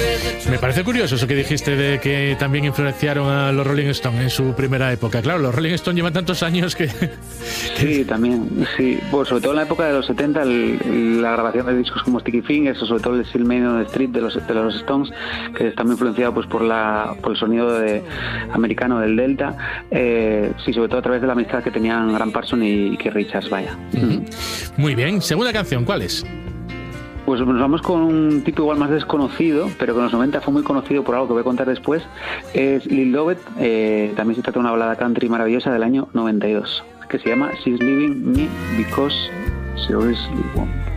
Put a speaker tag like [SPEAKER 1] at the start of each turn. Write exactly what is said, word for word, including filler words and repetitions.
[SPEAKER 1] Me parece curioso eso que dijiste de que también influenciaron a los Rolling Stones en su primera época. Claro, los Rolling Stones llevan tantos años que...
[SPEAKER 2] Sí, también, sí. Pues sobre todo en la época de los setenta, el, la grabación de discos como Sticky Fingers o sobre todo el Still Man on the Street de los, de los Stones, que está muy influenciado pues por, la, por el sonido de, americano del Delta, eh, sí, sobre todo a través de la amistad que tenían Graham Parsons y Keith Richards, vaya.
[SPEAKER 1] Uh-huh. Muy bien, segunda canción, ¿cuál es?
[SPEAKER 2] Pues nos vamos con un tipo igual más desconocido, pero que en los noventa fue muy conocido por algo que voy a contar después. Es Lil Lovett, eh, también se trata de una balada country maravillosa del año noventa y dos, que se llama She's Leaving Me Because She Seriously Won't.